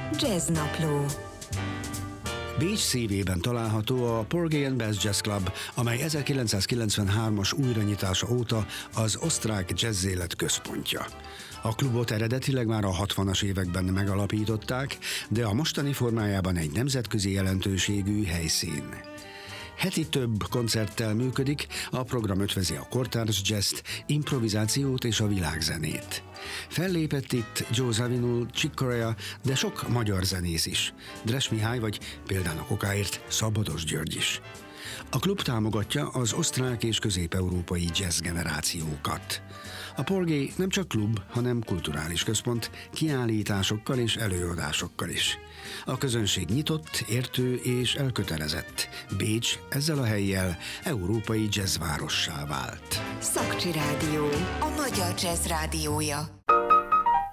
Jazznapló. Bécs szívében található a Porgy and Bess Jazz Club, amely 1993-as újranyitása óta az osztrák jazzélet központja. A klubot eredetileg már a 60-as években megalapították, de a mostani formájában egy nemzetközi jelentőségű helyszín. Heti több koncerttel működik, a program ötvözi a kortárs jazzt, improvizációt és a világzenét. Fellépett itt Joe Zawinul, Chick Corea, de sok magyar zenész is. Dres Mihály vagy például a kokáért Szabados György is. A klub támogatja az osztrák és közép-európai jazz generációkat. A Porgy nem csak klub, hanem kulturális központ, kiállításokkal és előadásokkal is. A közönség nyitott, értő és elkötelezett. Bécs ezzel a hellyel európai jazzvárossá vált. Szakcsi Rádió, a magyar jazz rádiója.